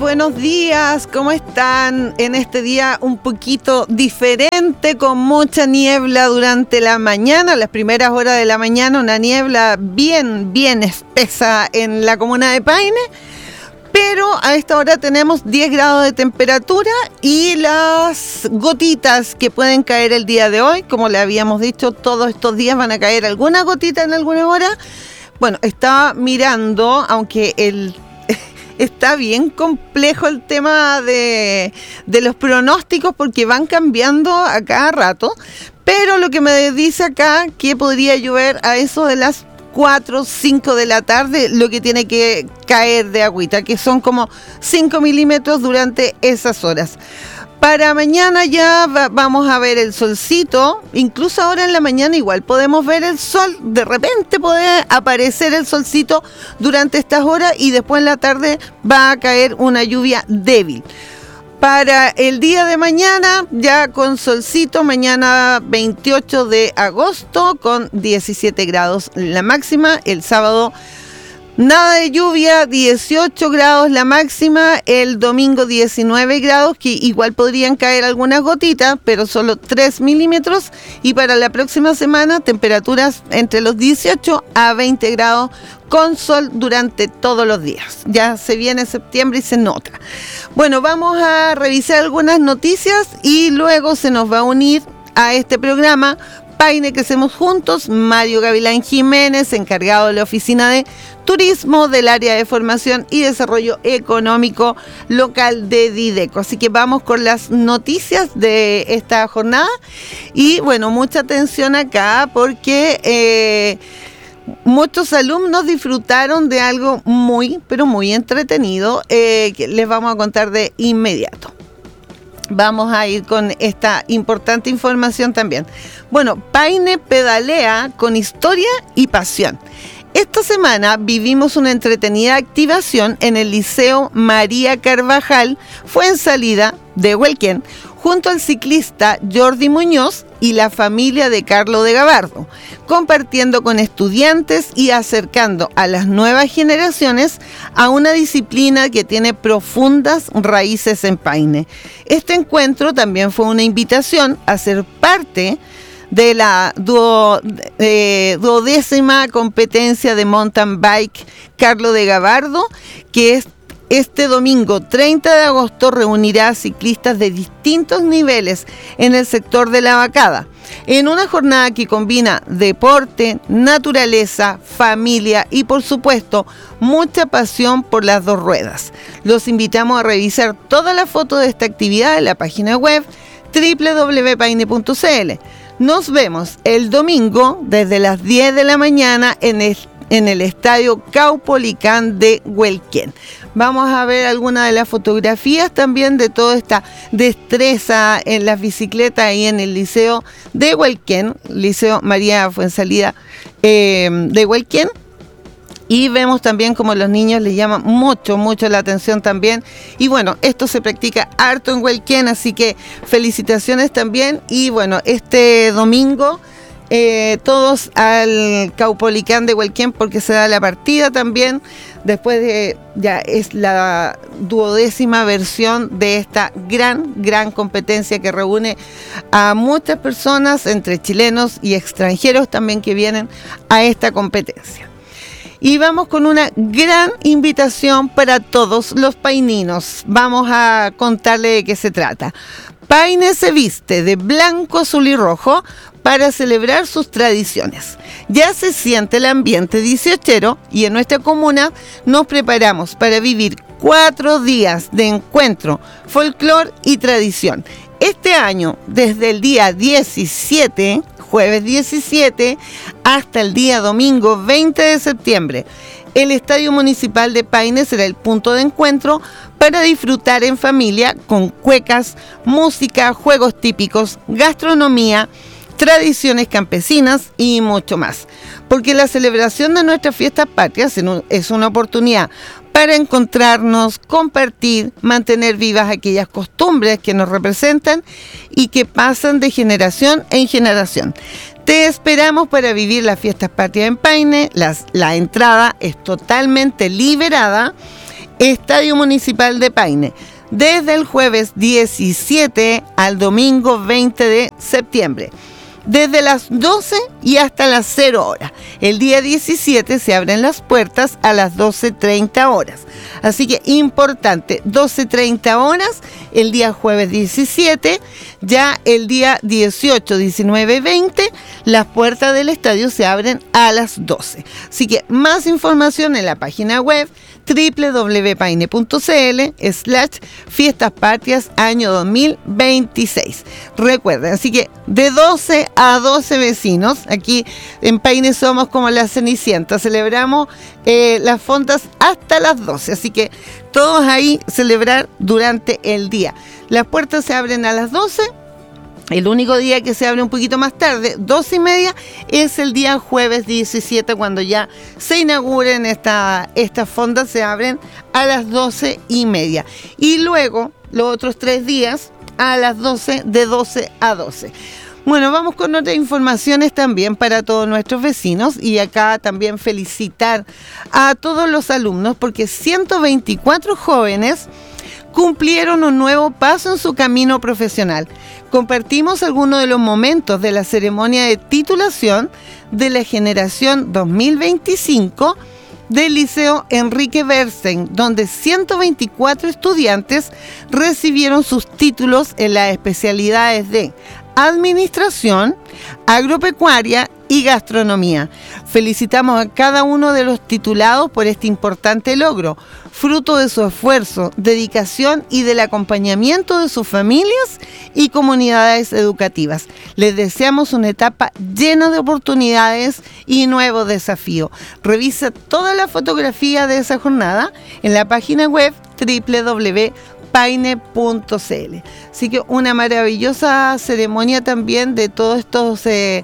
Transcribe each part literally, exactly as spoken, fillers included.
buenos días, ¿cómo están? En este día un poquito diferente, con mucha niebla durante la mañana, las primeras horas de la mañana, una niebla bien, bien espesa en la comuna de Paine, pero a esta hora tenemos diez grados de temperatura y las gotitas que pueden caer el día de hoy, como le habíamos dicho, todos estos días van a caer alguna gotita en alguna hora. Bueno, estaba mirando, aunque el está bien complejo el tema de, de los pronósticos porque van cambiando a cada rato, pero lo que me dice acá que podría llover a eso de las cuatro, cinco de la tarde, lo que tiene que caer de agüita, que son como cinco milímetros durante esas horas. Para mañana ya va, vamos a ver el solcito, incluso ahora en la mañana igual podemos ver el sol, de repente puede aparecer el solcito durante estas horas y después en la tarde va a caer una lluvia débil. Para el día de mañana, ya con solcito, mañana veintiocho de agosto con diecisiete grados la máxima, el sábado nada de lluvia, dieciocho grados la máxima, el domingo diecinueve grados, que igual podrían caer algunas gotitas, pero solo tres milímetros, y para la próxima semana temperaturas entre los dieciocho a veinte grados con sol durante todos los días. Ya se viene septiembre y se nota. Bueno, vamos a revisar algunas noticias y luego se nos va a unir a este programa Paine Crecemos Juntos, Mario Gavilán Jiménez, encargado de la Oficina de Turismo del Área de Formación y Desarrollo Económico Local de Dideco. Así que vamos con las noticias de esta jornada y bueno, mucha atención acá porque eh, muchos alumnos disfrutaron de algo muy, pero muy entretenido eh, que les vamos a contar de inmediato. Vamos a ir con esta importante información también. Bueno, Paine pedalea con historia y pasión. Esta semana vivimos una entretenida activación en el Liceo María Carvajal, Fuensalida de Huelquén, junto al ciclista Jordi Muñoz y la familia de Carlo de Gabardo, compartiendo con estudiantes y acercando a las nuevas generaciones a una disciplina que tiene profundas raíces en Paine. Este encuentro también fue una invitación a ser parte de la duo, eh, duodécima competencia de mountain bike Carlo de Gabardo, que es este domingo treinta de agosto reunirá a ciclistas de distintos niveles en el sector de la Vacada, en una jornada que combina deporte, naturaleza, familia y por supuesto mucha pasión por las dos ruedas. Los invitamos a revisar todas las fotos de esta actividad en la página web doble u doble u doble u punto paine punto c l. Nos vemos el domingo desde las diez de la mañana en el, en el Estadio Caupolicán de Huelquén. Vamos a ver algunas de las fotografías también de toda esta destreza en las bicicletas y en el Liceo de Huelquén, Liceo María Fuensalida eh, de Huelquén. Y vemos también como los niños les llama mucho, mucho la atención también. Y bueno, esto se practica harto en Huelquén, así que felicitaciones también. Y bueno, este domingo eh, todos al Caupolicán de Huelquén porque se da la partida también. Después de, ya es la duodécima versión de esta gran, gran competencia que reúne a muchas personas, entre chilenos y extranjeros también que vienen a esta competencia. Y vamos con una gran invitación para todos los paininos. Vamos a contarle de qué se trata. Paine se viste de blanco, azul y rojo para celebrar sus tradiciones. Ya se siente el ambiente dieciochero y en nuestra comuna nos preparamos para vivir cuatro días de encuentro, folclor y tradición. Este año, desde el día diecisiete, jueves diecisiete, hasta el día domingo veinte de septiembre, el Estadio Municipal de Paine será el punto de encuentro para disfrutar en familia con cuecas, música, juegos típicos, gastronomía, tradiciones campesinas y mucho más. Porque la celebración de nuestras fiestas patrias es una oportunidad para encontrarnos, compartir, mantener vivas aquellas costumbres que nos representan y que pasan de generación en generación. Te esperamos para vivir las fiestas patrias en Paine. Las, la entrada es totalmente liberada Estadio Municipal de Paine, desde el jueves diecisiete al domingo veinte de septiembre. Desde las doce y hasta las cero horas. El día diecisiete se abren las puertas a las doce treinta horas. Así que importante, doce treinta horas el día jueves diecisiete, ya el día dieciocho, diecinueve, veinte, las puertas del estadio se abren a las doce. Así que más información en la página web doble u doble u doble u punto paine punto c l slash fiestas patrias año dos mil veintiséis. Recuerden, así que de doce a doce vecinos, aquí en Paine somos como la Cenicienta, celebramos eh, las fondas hasta las doce, así que todos ahí celebrar durante el día. Las puertas se abren a las doce. El único día que se abre un poquito más tarde, doce y media, es el día jueves diecisiete, cuando ya se inauguren esta, estas fondas, se abren a las doce y media. Y luego, los otros tres días, a las doce, de doce a doce. Bueno, vamos con otras informaciones también para todos nuestros vecinos, y acá también felicitar a todos los alumnos, porque ciento veinticuatro jóvenes cumplieron un nuevo paso en su camino profesional. Compartimos algunos de los momentos de la ceremonia de titulación de la generación dos mil veinticinco del Liceo Enrique Bernstein, donde ciento veinticuatro estudiantes recibieron sus títulos en las especialidades de Administración, Agropecuaria y Gastronomía. Felicitamos a cada uno de los titulados por este importante logro, fruto de su esfuerzo, dedicación y del acompañamiento de sus familias y comunidades educativas. Les deseamos una etapa llena de oportunidades y nuevos desafíos. Revisa toda la fotografía de esa jornada en la página web doble u doble u doble u punto paine punto c l. Así que una maravillosa ceremonia también de todos estos eh,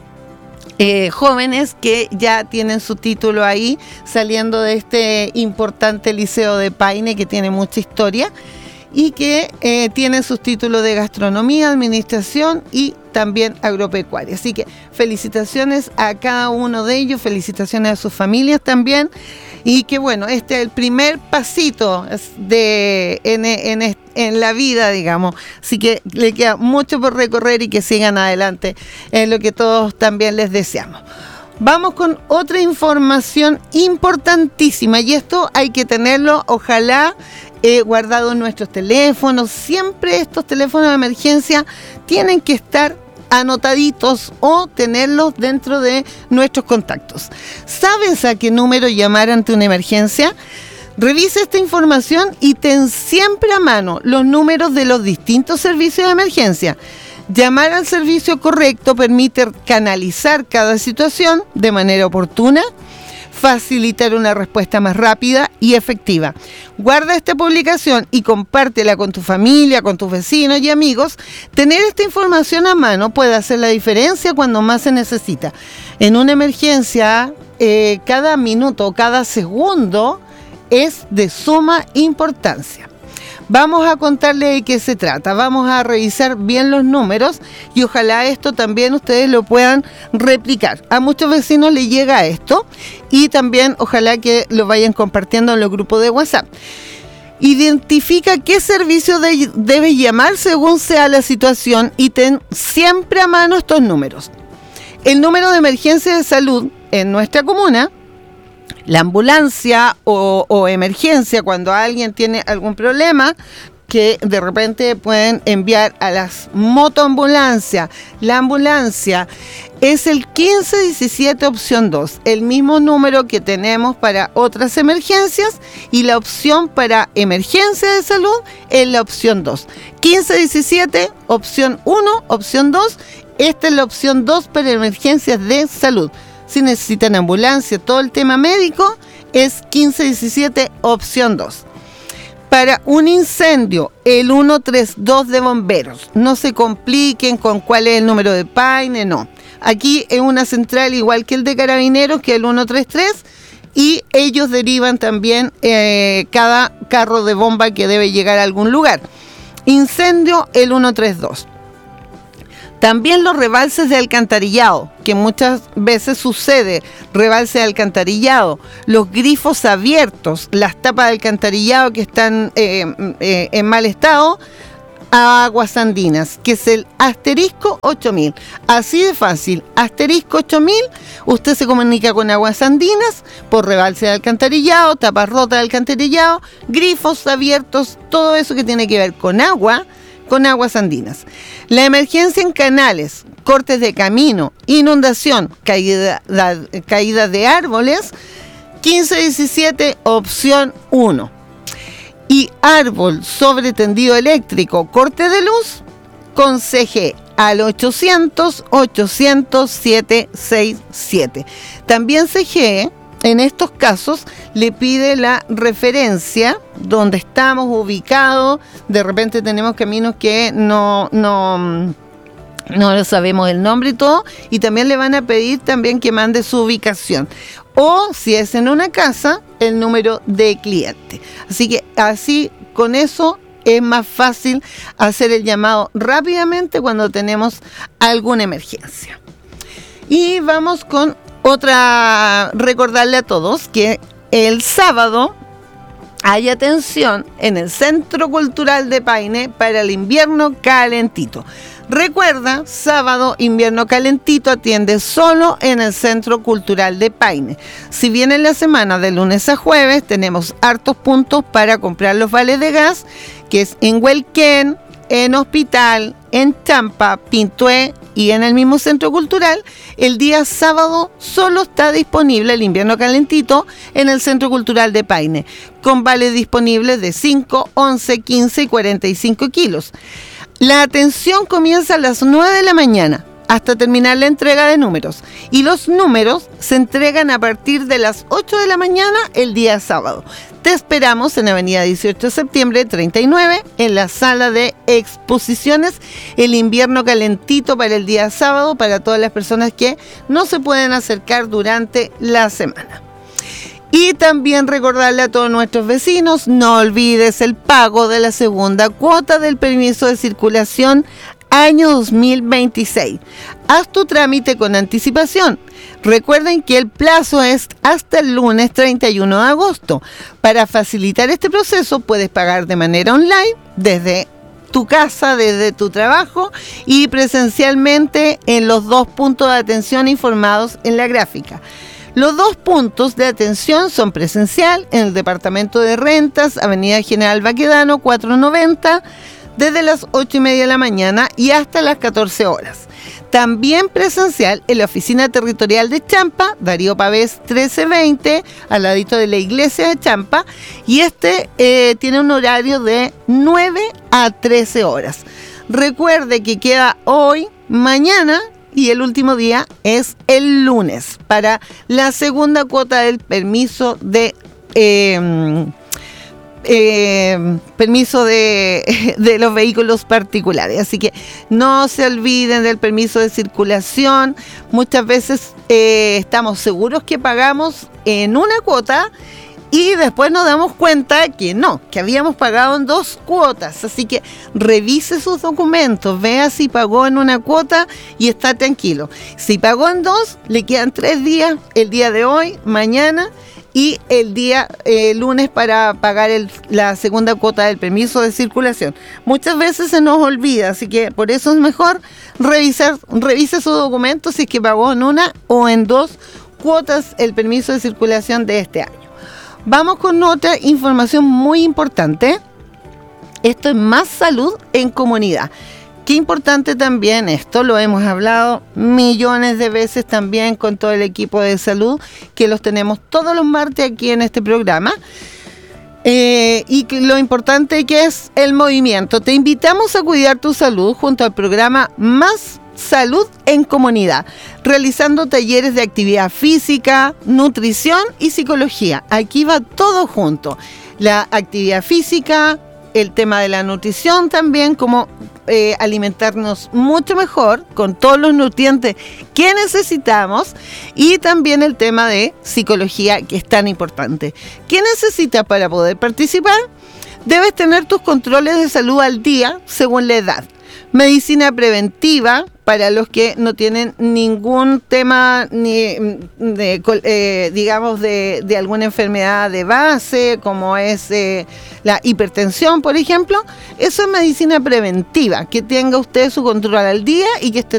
eh, jóvenes que ya tienen su título ahí, saliendo de este importante liceo de Paine, que tiene mucha historia y que eh, tiene sus títulos de gastronomía, administración y también agropecuaria. Así que felicitaciones a cada uno de ellos, felicitaciones a sus familias también. Y que bueno, este es el primer pasito de, en, en, en la vida, digamos. Así que le queda mucho por recorrer y que sigan adelante. Es lo que todos también les deseamos. Vamos con otra información importantísima, y esto hay que tenerlo, ojalá, eh, guardado en nuestros teléfonos. Siempre estos teléfonos de emergencia tienen que estar anotaditos o tenerlos dentro de nuestros contactos. ¿Sabes a qué número llamar ante una emergencia? Revisa esta información y ten siempre a mano los números de los distintos servicios de emergencia. Llamar al servicio correcto permite canalizar cada situación de manera oportuna, facilitar una respuesta más rápida y efectiva. Guarda esta publicación y compártela con tu familia, con tus vecinos y amigos. Tener esta información a mano puede hacer la diferencia cuando más se necesita. En una emergencia, eh, cada minuto o cada segundo es de suma importancia. Vamos a contarle de qué se trata, vamos a revisar bien los números y ojalá esto también ustedes lo puedan replicar. A muchos vecinos les llega esto y también ojalá que lo vayan compartiendo en los grupos de WhatsApp. Identifica qué servicio de, debes llamar según sea la situación y ten siempre a mano estos números. El número de emergencia de salud en nuestra comuna, la ambulancia o, o emergencia cuando alguien tiene algún problema, que de repente pueden enviar a las motoambulancias. La ambulancia es el quince diecisiete opción dos, el mismo número que tenemos para otras emergencias, y la opción para emergencia de salud es la opción dos. quince diecisiete, opción uno, opción dos. Esta es la opción dos para emergencias de salud. Si necesitan ambulancia, todo el tema médico, es quince diecisiete, opción dos. Para un incendio, el ciento treinta y dos de bomberos. No se compliquen con cuál es el número de Paine, no. Aquí es una central igual que el de carabineros, que es el ciento treinta y tres, y ellos derivan también eh, cada carro de bomba que debe llegar a algún lugar. Incendio, el ciento treinta y dos. También los rebalses de alcantarillado, que muchas veces sucede, rebalse de alcantarillado, los grifos abiertos, las tapas de alcantarillado que están eh, eh, en mal estado, a Aguas Andinas, que es el asterisco ocho mil. Así de fácil, asterisco ocho mil, usted se comunica con Aguas Andinas por rebalse de alcantarillado, tapas rotas de alcantarillado, grifos abiertos, todo eso que tiene que ver con agua, con Aguas Andinas. La emergencia en canales, cortes de camino, inundación, caída, caída de árboles, quince diecisiete, opción uno. Y árbol sobre tendido eléctrico, corte de luz, con C G al ochocientos, ochocientos, setecientos sesenta y siete. También C G, en estos casos, le pide la referencia donde estamos ubicados. De repente tenemos caminos que no, no, no sabemos el nombre y todo, y también le van a pedir también que mande su ubicación. O si es en una casa, el número de cliente. Así que así, con eso, es más fácil hacer el llamado rápidamente cuando tenemos alguna emergencia. Y vamos con otra, recordarle a todos que el sábado hay atención en el Centro Cultural de Paine para el invierno calentito. Recuerda, sábado, invierno calentito, atiende solo en el Centro Cultural de Paine. Si bien en la semana de lunes a jueves tenemos hartos puntos para comprar los vales de gas, que es en Huelquén, en Hospital, en Champa, Pintué y en el mismo Centro Cultural, el día sábado solo está disponible el invierno calentito en el Centro Cultural de Paine, con vales disponibles de cinco, once, quince y cuarenta y cinco kilos. La atención comienza a las nueve de la mañana hasta terminar la entrega de números, y los números se entregan a partir de las ocho de la mañana el día sábado. Te esperamos en Avenida dieciocho de septiembre treinta y nueve, en la sala de exposiciones, el invierno calentito para el día sábado, para todas las personas que no se pueden acercar durante la semana. Y también recordarle a todos nuestros vecinos, no olvides el pago de la segunda cuota del permiso de circulación año dos mil veintiséis. Haz tu trámite con anticipación. Recuerden que el plazo es hasta el lunes treinta y uno de agosto. Para facilitar este proceso puedes pagar de manera online desde tu casa, desde tu trabajo y presencialmente en los dos puntos de atención informados en la gráfica. Los dos puntos de atención son presencial en el Departamento de Rentas, Avenida General Baquedano cuatrocientos noventa, desde las ocho y media de la mañana y hasta las catorce horas. También presencial en la Oficina Territorial de Champa, Darío Pavés trece veinte, al ladito de la iglesia de Champa, y este eh, tiene un horario de nueve a trece horas. Recuerde que queda hoy, mañana, y el último día es el lunes para la segunda cuota del permiso de eh, eh, permiso de, de los vehículos particulares. Así que no se olviden del permiso de circulación. Muchas veces eh, estamos seguros que pagamos en una cuota y después nos damos cuenta que no, que habíamos pagado en dos cuotas. Así que revise sus documentos, vea si pagó en una cuota y está tranquilo. Si pagó en dos, le quedan tres días, el día de hoy, mañana y el día eh, lunes para pagar el, la segunda cuota del permiso de circulación. Muchas veces se nos olvida, así que por eso es mejor revisar, revise sus documentos si es que pagó en una o en dos cuotas el permiso de circulación de este año. Vamos con otra información muy importante. Esto es Más Salud en Comunidad. Qué importante también esto, lo hemos hablado millones de veces también con todo el equipo de salud, que los tenemos todos los martes aquí en este programa. Eh, y que lo importante que es el movimiento. Te invitamos a cuidar tu salud junto al programa Más Salud en Comunidad, realizando talleres de actividad física, nutrición y psicología. Aquí va todo junto. La actividad física, el tema de la nutrición también, como eh, alimentarnos mucho mejor con todos los nutrientes que necesitamos, y también el tema de psicología, que es tan importante. ¿Qué necesitas para poder participar? Debes tener tus controles de salud al día según la edad. Medicina preventiva para los que no tienen ningún tema, ni de, eh, digamos, de, de alguna enfermedad de base, como es eh, la hipertensión, por ejemplo. Eso es medicina preventiva, que tenga usted su control al día y que esté